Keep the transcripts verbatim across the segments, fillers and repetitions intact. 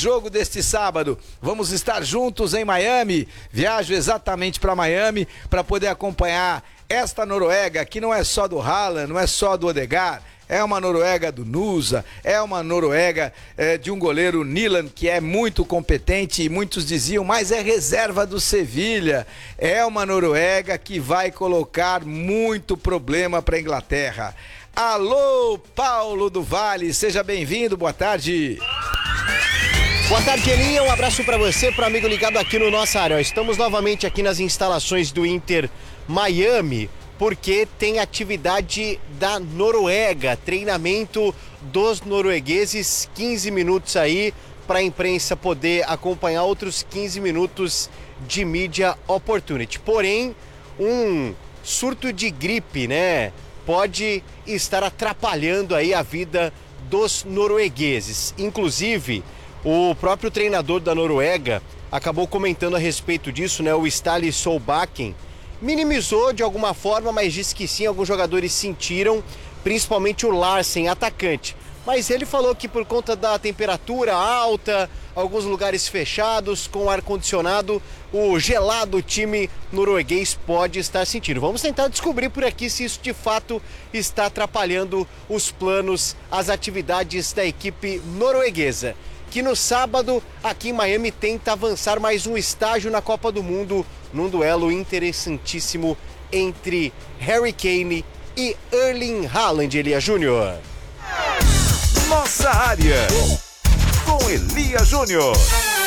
jogo deste sábado. Vamos estar juntos em Miami. Viajo exatamente para Miami para poder acompanhar esta Noruega, que não é só do Haaland, não é só do Odegaard. É uma Noruega do Nusa, é uma Noruega é, de um goleiro Nilan, que é muito competente e muitos diziam, mas é reserva do Sevilha. É uma Noruega que vai colocar muito problema para a Inglaterra. Alô, Paulo do Vale, seja bem-vindo, boa tarde. Boa tarde, Elinha, um abraço para você, para amigo ligado aqui no Nossa Área. Estamos novamente aqui nas instalações do Inter Miami, porque tem atividade da Noruega, treinamento dos noruegueses, quinze minutos aí para a imprensa poder acompanhar, outros quinze minutos de Media Opportunity. Porém, um surto de gripe, né, pode estar atrapalhando aí a vida dos noruegueses. Inclusive, o próprio treinador da Noruega acabou comentando a respeito disso, né, o Ståle Solbakken, minimizou de alguma forma, mas disse que sim, alguns jogadores sentiram, principalmente o Larsen, atacante. Mas ele falou que por conta da temperatura alta, alguns lugares fechados, com ar-condicionado, o gelado time norueguês pode estar sentindo. Vamos tentar descobrir por aqui se isso de fato está atrapalhando os planos, as atividades da equipe norueguesa, que no sábado, aqui em Miami, tenta avançar mais um estágio na Copa do Mundo, num duelo interessantíssimo entre Harry Kane e Erling Haaland, Elias Júnior. Nossa Área, com Elias Júnior.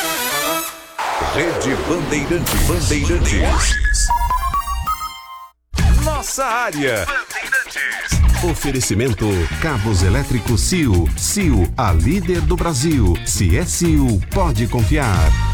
Rede Bandeirantes. Bandeirantes. Nossa Área. Oferecimento Cabos Elétricos C I O. C I O, a líder do Brasil. Se é C I O, pode confiar.